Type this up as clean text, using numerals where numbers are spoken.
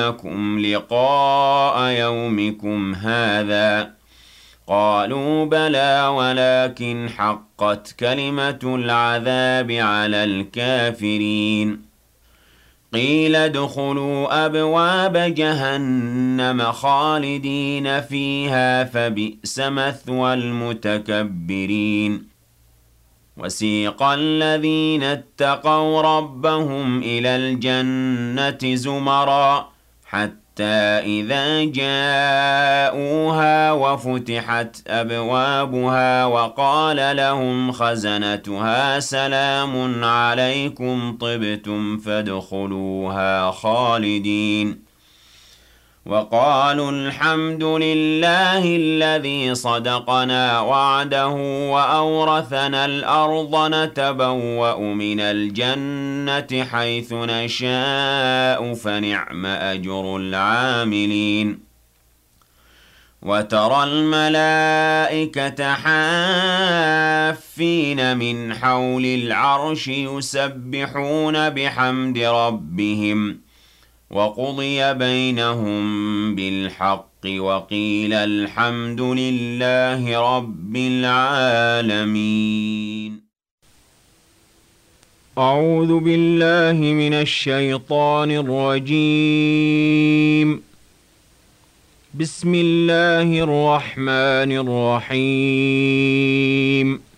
لكم لقاء يومكم هذا قالوا بلى ولكن حقت كلمة العذاب على الكافرين قيل ادخلوا أبواب جهنم خالدين فيها فبئس مثوى المتكبرين وسيق الذين اتقوا ربهم إلى الجنة زمرًا حتى إذا جاءوها وفتحت أبوابها وقال لهم خزنتها سلام عليكم طبتم فادخلوها خالدين وقالوا الحمد لله الذي صدقنا وعده وأورثنا الأرض نتبوأ من الجنة حيث نشاء فنعم أجر العاملين وترى الملائكة حافين من حول العرش يسبحون بحمد ربهم وقضي بينهم بالحق وقيل الحمد لله رب العالمين. أعوذ بالله من الشيطان الرجيم. بسم الله الرحمن الرحيم.